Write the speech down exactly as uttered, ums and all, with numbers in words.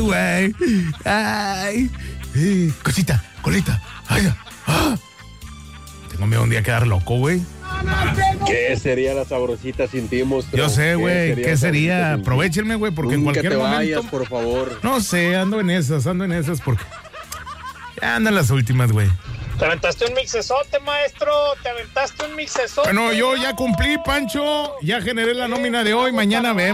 güey. Ay. Eh, cosita, colita. Ay, ah. Tengo miedo un día a quedar loco, güey. ¿Qué sería la sabrosita sin ti, monstruo? Yo sé, güey. ¿Qué sería? Aprovechenme, güey, porque en Nunca cualquier te momento... vayas, por favor. No sé, ando en esas, ando en esas porque... Ya andan las últimas, güey. Te aventaste un mixesote, maestro. Te aventaste un mixesote. Bueno, yo ya cumplí, Pancho. Ya generé la nómina de hoy. Mañana vemos.